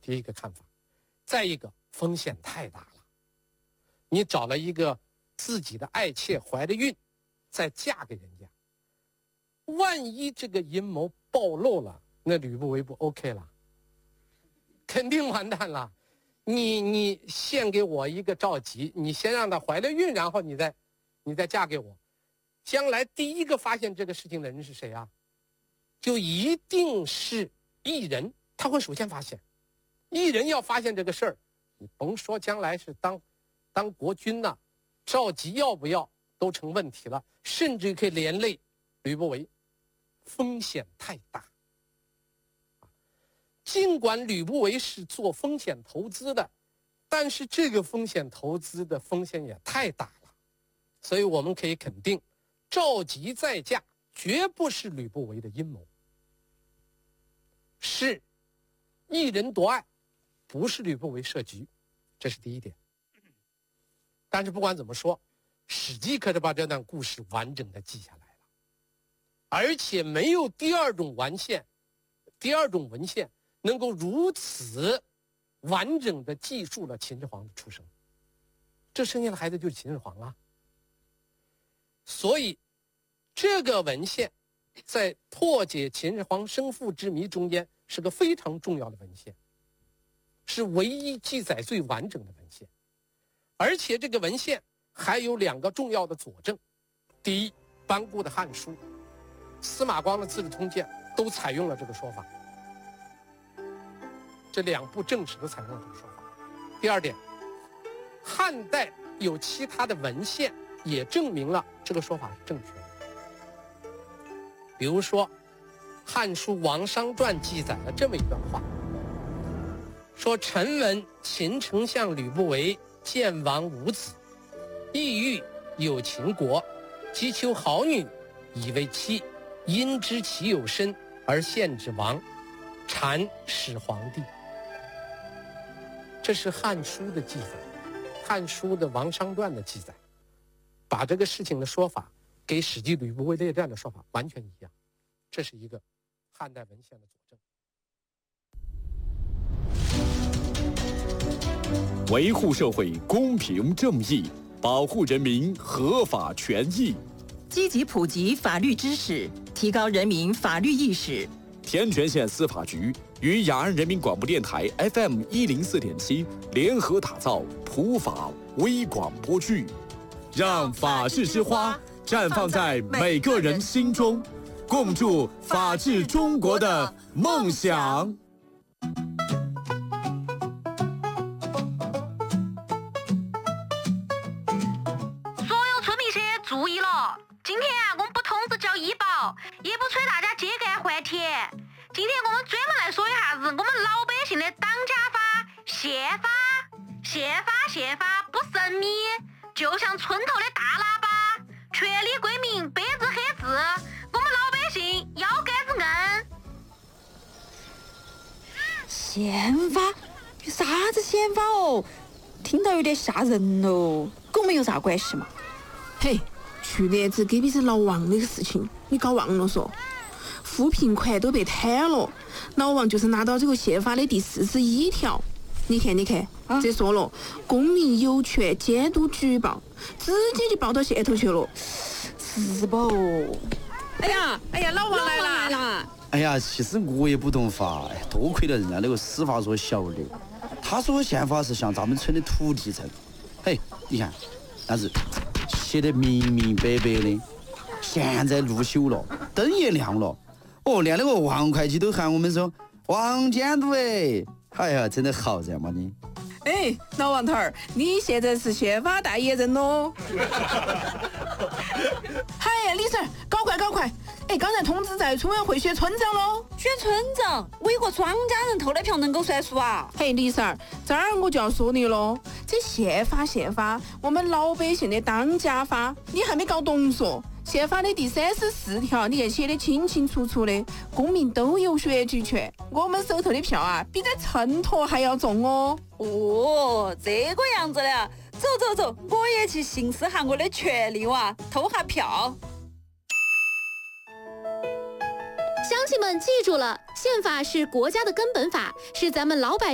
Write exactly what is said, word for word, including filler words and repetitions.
第一个看法。再一个，风险太大了。你找了一个自己的爱妾怀着孕，再嫁给人家，万一这个阴谋暴露了，那吕不韦不 OK 了，肯定完蛋了。你你献给我一个赵佶，你先让她怀了孕，然后你再你再嫁给我，将来第一个发现这个事情的人是谁啊？就一定是异人，他会首先发现。异人要发现这个事儿，你甭说将来是当当国君呐、啊，赵佶要不要都成问题了，甚至可以连累吕不韦，风险太大。尽管吕不韦是做风险投资的，但是这个风险投资的风险也太大了，所以我们可以肯定，赵佶再嫁绝不是吕不韦的阴谋，是一人夺爱，不是吕不韦设局，这是第一点。但是不管怎么说，史记可是把这段故事完整的记下来了，而且没有第二种文献，第二种文献能够如此完整的记述了秦始皇的出生。这生下的孩子就是秦始皇啊。所以这个文献在破解秦始皇生父之谜中间是个非常重要的文献，是唯一记载最完整的文献。而且这个文献还有两个重要的佐证。第一，班固的《汉书》、司马光的《资治通鉴》都采用了这个说法，这两部正史都采用了这个说法。第二点，汉代有其他的文献也证明了这个说法是正确的。比如说《汉书·王商传》记载了这么一段话，说臣闻秦丞相吕不韦见王无子，意欲有秦国，即求好女以为妻，因知其有身而献之王，禅始皇帝。这是《汉书》的记载，《汉书》的《王商传》的记载，把这个事情的说法给《史记·吕不韦列传》的说法完全一样，这是一个汉代文献的佐证。 维护社会公平正义，保护人民合法权益， 积极普及法律知识，提高人民法律意识。 天全县司法局与雅安人民广播电台 F M 一零四点七联合打造普法微广播剧，让法治之花绽放在每个人心中，共筑法治中国的梦想。 注意了，今天我们不通知交医保，也不催大家秸秆还田。今天我们专门来说一下子我们老百姓的当家法、宪法。宪法宪法不神秘，就像村头的大喇叭，权利归民，白纸黑字，我们老百姓腰杆子硬。 宪法？啥子宪法哦？听到有点吓人哦，跟我们有啥关系嘛？ 嘿，去年子隔壁是老王那个事情，你搞忘了说？扶贫款都被贪了，老王就是拿到这个宪法的第四十一条。你看，你看，啊、这说了，公民有权监督举报，直接就报到县头去了，是不？ 哎呀，哎呀，老王来了！来了哎呀，其实我也不懂法，多亏了人家那个司法所小刘，他说宪法是向咱们村的土地证。嘿，你看，但是写得明明白白的，现在路修了，灯也亮了，哦，连那个王会计都喊我们说王监督哎，哎呀，真的好人嘛你。 哎，老王头儿，你现在是宪法代言人喽！嗨，李 Sir， 搞快搞快！哎，刚才通知在村委会选村长喽。 选村长，我一个庄稼人投的票能够算数啊？ 嘿，李 Sir， 这儿我就要说你喽，这宪法宪法，我们老百姓的当家法，你还没搞懂嗦？宪法的第三十四条，你看写的清清楚楚的，公民都有选举权。我们手头的票啊，比在秤砣还要重哦。 哦，这个样子的，走走走，我也去行使下我的权利哇，投下票。 乡亲们记住了，宪法是国家的根本法，是咱们老百